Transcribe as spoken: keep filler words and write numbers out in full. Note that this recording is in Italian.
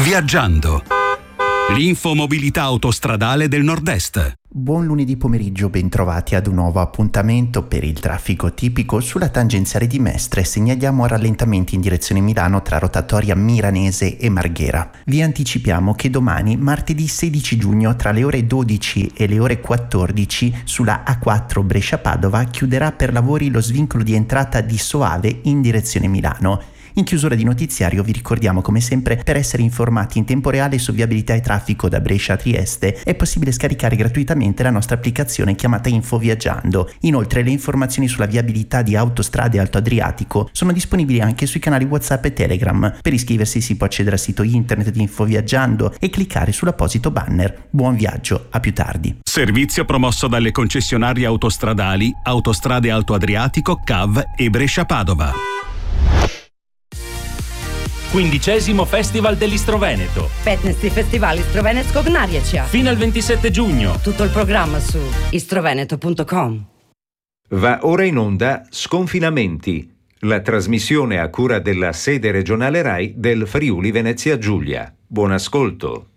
Viaggiando. L'infomobilità autostradale del Nord-Est. Buon lunedì pomeriggio, bentrovati ad un nuovo appuntamento per il traffico tipico sulla tangenziale di Mestre. Segnaliamo rallentamenti in direzione Milano tra rotatoria Miranese e Marghera. Vi anticipiamo che domani, martedì sedici giugno, tra le ore dodici e le ore quattordici, sulla A quattro Brescia-Padova chiuderà per lavori lo svincolo di entrata di Soave in direzione Milano. In chiusura di notiziario vi ricordiamo come sempre, per essere informati in tempo reale su viabilità e traffico da Brescia a Trieste è possibile scaricare gratuitamente la nostra applicazione chiamata Info Viaggiando. Inoltre le informazioni sulla viabilità di autostrade Alto Adriatico sono disponibili anche sui canali WhatsApp e Telegram. Per iscriversi si può accedere al sito internet di Info Viaggiando e cliccare sull'apposito banner. Buon viaggio, a più tardi. Servizio promosso dalle concessionarie autostradali Autostrade Alto Adriatico, C A V e Brescia-Padova. Quindicesimo Festival dell'Istroveneto. petnaesti Festival Istrovenetsko Gnarjeća. Fino al ventisette giugno. Tutto il programma su istroveneto punto com. Va ora in onda Sconfinamenti, la trasmissione a cura della sede regionale RAI del Friuli Venezia Giulia. Buon ascolto.